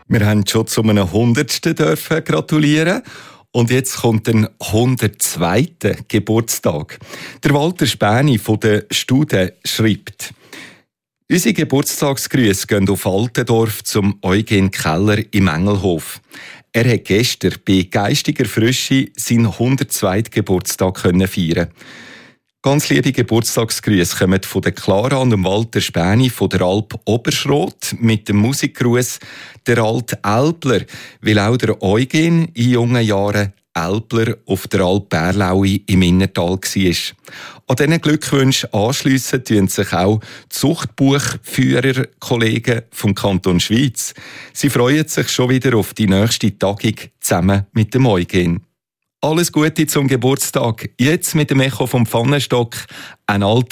Wir haben schon zu einem 100. dürfen gratulieren. Und jetzt kommt ein 102. Geburtstag. Der Walter Späni von der Stude schreibt: Unsere Geburtstagsgrüße gehen auf Altendorf zum Eugen Keller im Engelhof. Er hat gestern bei geistiger Frische seinen 102. Geburtstag feiern. Ganz liebe Geburtstagsgrüße kommen von der Clara und dem Walter Späni von der Alp Oberschrot mit dem Musikgruß der alte Elbler, weil auch der Eugen in jungen Jahren Elbler auf der Alp Bärlaui im Innertal war. An diesen Glückwünschen anschliessen tun sich auch die Zuchtbuchführer-Kollegen vom Kanton Schwyz. Sie freuen sich schon wieder auf die nächste Tagung zusammen mit dem Eugen. Alles Gute zum Geburtstag. Jetzt mit dem Echo vom Pfannenstock. Ein alter